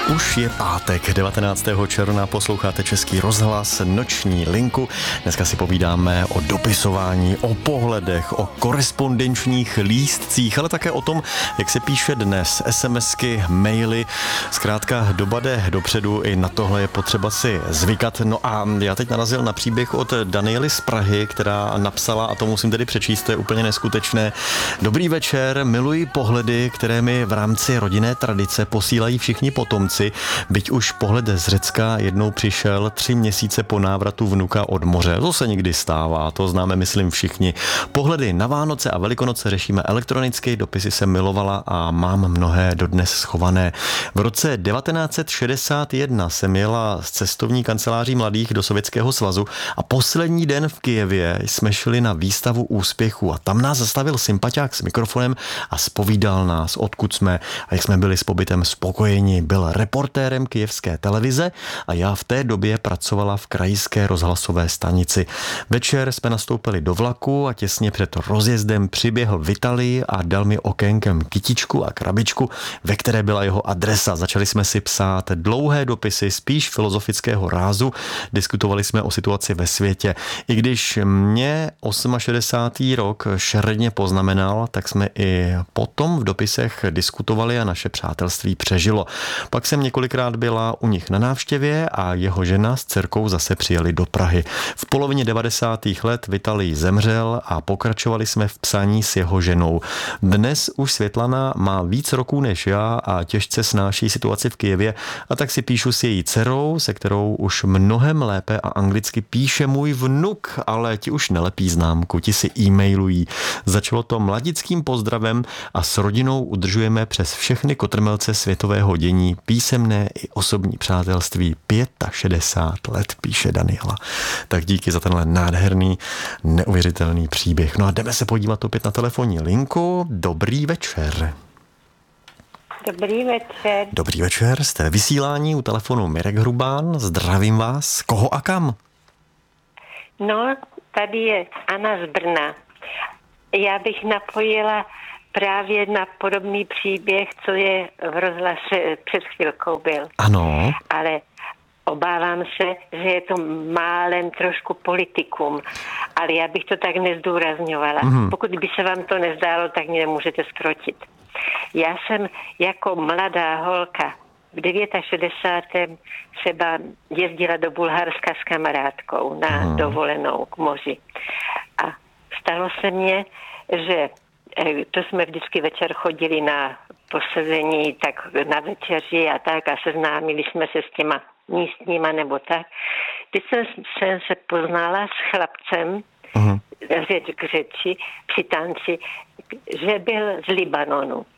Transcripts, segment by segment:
Už je pátek, 19. června, posloucháte Český rozhlas, Noční linku. Dneska si povídáme o dopisování, o pohledech, o korespondenčních lístcích, ale také o tom, jak se píše dnes, SMSky, maily. Zkrátka doba jde dopředu, i na tohle je potřeba si zvykat. No a já teď narazil na příběh od Daniely z Prahy, která napsala, a to musím tedy přečíst, to je úplně neskutečné. Dobrý večer, miluji pohledy, které mi v rámci rodinné tradice posílají všichni potomci. Byť už pohled z Řecka jednou přišel 3 měsíce po návratu vnuka od moře. To se někdy stává, to známe, myslím, všichni. Pohledy na Vánoce a Velikonoce řešíme elektronicky, dopisy jsem milovala a mám mnohé dodnes schované. V roce 1961 jsem jela z cestovní kanceláří mladých do Sovětského svazu a poslední den v Kyjevě jsme šli na výstavu úspěchu a tam nás zastavil sympatiák s mikrofonem a zpovídal nás, odkud jsme a jak jsme byli s pobytem spokojeni. Byl reportérem kyjevské televize a já v té době pracovala v krajské rozhlasové stanici. Večer jsme nastoupili do vlaku a těsně před rozjezdem přiběhl Vitalij a dal mi okénkem kytičku a krabičku, ve které byla jeho adresa. Začali jsme si psát dlouhé dopisy, spíš filozofického rázu. Diskutovali jsme o situaci ve světě. I když mě 68. rok šeredně poznamenal, tak jsme i potom v dopisech diskutovali a naše přátelství přežilo. Pak jsem několikrát byla u nich na návštěvě a jeho žena s dcerkou zase přijeli do Prahy. V polovině 90. let Vitalij zemřel a pokračovali jsme v psaní s jeho ženou. Dnes už Světlana má víc roků než já a těžce snáší situaci v Kyjevě, a tak si píšu s její dcerou, se kterou už mnohem lépe a anglicky píše můj vnuk, ale ti už nelepí známku, ti si e-mailují. Začalo to mladickým pozdravem a s rodinou udržujeme přes všechny kotrmelce světového dění písemné i osobní přátelství 65 let, píše Daniela. Tak díky za tenhle nádherný, neuvěřitelný příběh. No a jdeme se podívat opět na telefonní linku. Dobrý večer. Dobrý večer. Dobrý večer, jste ve vysílání u telefonu Mirek Hrubán. Zdravím vás. Koho a kam? No, tady je Anna z Brna. Já bych napojila právě na podobný příběh, co je v rozhlase před chvilkou byl. Ano. Ale obávám se, že je to málem trošku politikum. Ale já bych to tak nezdůrazňovala. Pokud by se vám to nezdálo, tak mě nemůžete zkrotit. Já jsem jako mladá holka v 69. třeba jezdila do Bulharska s kamarádkou na dovolenou k moři. A stalo se mně, že to jsme vždycky večer chodili na posezení, tak na večeři a tak a seznámili jsme se s těma místníma nebo tak. Teď jsem se poznala s chlapcem řeč k řeči při tanci, že byl z Libanonu.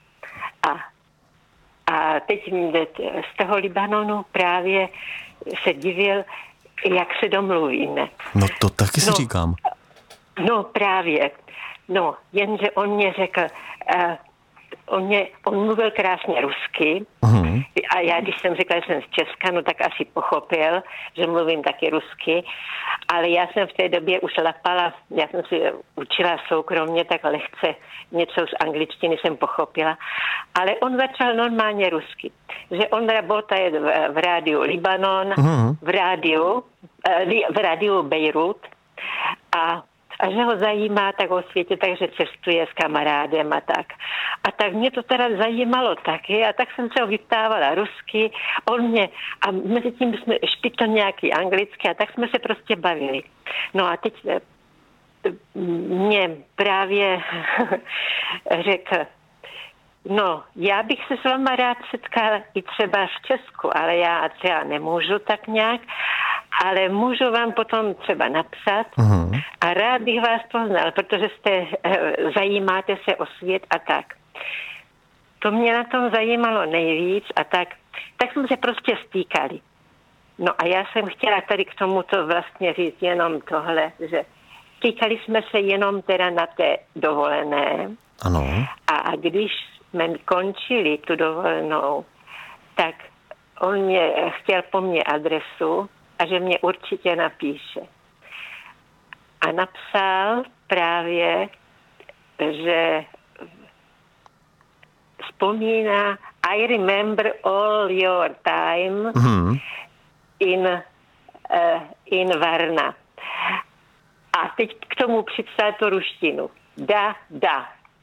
A teď z toho Libanonu právě se divil, jak se domluvíme. No to taky si říkám. No právě. No, jenže on mě řekl, on mluvil krásně rusky a já, když jsem řekla, že jsem z Česka, no tak asi pochopil, že mluvím taky rusky, ale já jsem v té době už lapala, já jsem si učila soukromně, tak lehce něco z angličtiny jsem pochopila, ale on začal normálně rusky, že on pracuje v rádiu Libanon, v rádiu Bejrút a že ho zajímá tak o světě, takže cestuje s kamarádem a tak. A tak mě to teda zajímalo taky a tak jsem se ho vyptávala rusky, a mezi tím jsme špitl nějaký anglicky a tak jsme se prostě bavili. No a teď mě právě řekl, no, já bych se s váma rád setkala i třeba v Česku, ale já třeba nemůžu tak nějak, ale můžu vám potom třeba napsat a rád bych vás poznal, protože zajímáte se o svět a tak. To mě na tom zajímalo nejvíc a tak jsme se prostě stýkali. No a já jsem chtěla tady k tomuto vlastně říct jenom tohle, že stýkali jsme se jenom teda na té dovolené. Ano. A když jsme končili tu dovolenou, tak on mě chtěl po mně adresu a že mě určitě napíše. A napsal právě, že vzpomíná I remember all your time in Varna. A teď k tomu připsal tu ruštinu. Da.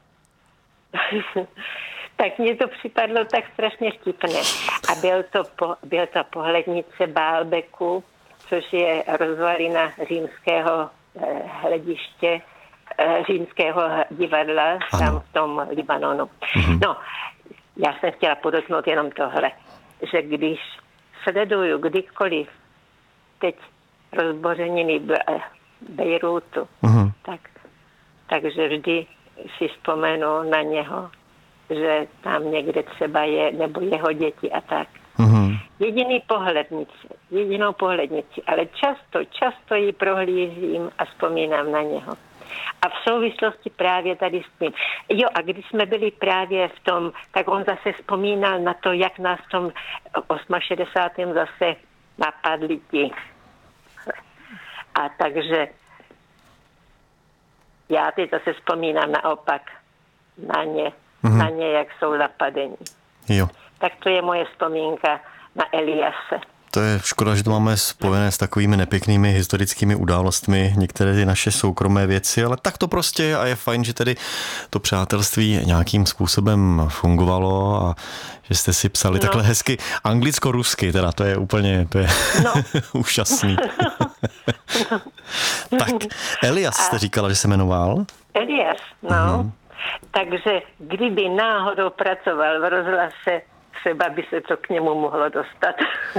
Tak mně to připadlo tak strašně vtipné. A byl to pohlednice Baalbeku, což je rozvalina římského hlediště, římského divadla tam v tom Libanonu. No, já jsem chtěla podotknout jenom tohle, že když sleduju kdykoliv teď rozbořeniny Bejrútu, takže vždy si vzpomenu na něho, že tam někde třeba je, nebo jeho děti a tak. Jedinou pohlednici, ale často ji prohlížím a vzpomínám na něho. A v souvislosti právě tady s tím. Jo, a když jsme byli právě v tom, tak on zase vzpomínal na to, jak nás v tom 68. zase napadli ti. A takže já teď zase vzpomínám naopak na ně, jak jsou napadení. Jo. Tak to je moje vzpomínka na Eliase. To je škoda, že to máme spojené s takovými nepěknými historickými událostmi, některé ty naše soukromé věci, ale tak to prostě je a je fajn, že tedy to přátelství nějakým způsobem fungovalo a že jste si psali takhle hezky anglicko-rusky, teda to je úplně úžasný. Tak, Elias jste říkala, že se jmenoval? Elias, Takže kdyby náhodou pracoval v rozhlase, třeba by se to k němu mohlo dostat.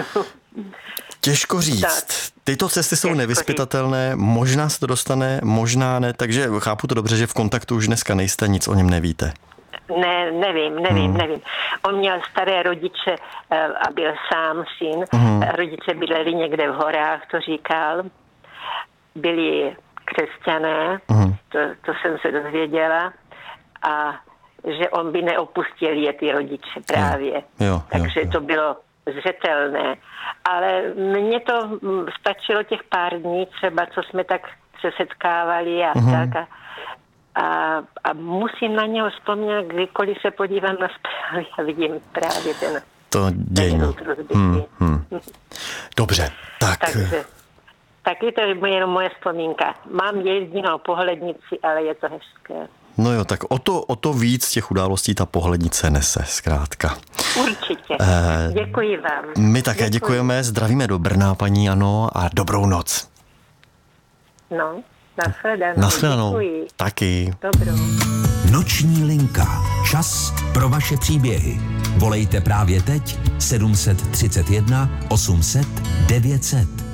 Těžko říct. Tyto cesty jsou nevyzpytatelné, možná se to dostane, možná ne, takže chápu to dobře, že v kontaktu už dneska nejste, nic o něm nevíte. Ne, nevím. On měl staré rodiče a byl sám syn. Rodiče bydleli někde v horách, to říkal. Byli křesťané, to jsem se dozvěděla. A že on by neopustil je ty rodiče právě. Takže to bylo zřetelné. Ale mně to stačilo těch pár dní třeba, co jsme tak se setkávali a tak. A musím na něho vzpomínat, kdykoliv se podívám na zprávy a vidím právě ten dění. Dobře, tak. Taky to je jenom moje vzpomínka. Mám jedinou pohlednici, ale je to hezké. No jo, tak o to víc těch událostí ta pohlednice nese, zkrátka. Určitě. Děkuji vám. My také děkujeme, zdravíme do Brna, paní Ano, a dobrou noc. No, nashledanou. Nashledanou. Taky. Dobrou. Noční linka. Čas pro vaše příběhy. Volejte právě teď 731 800 900.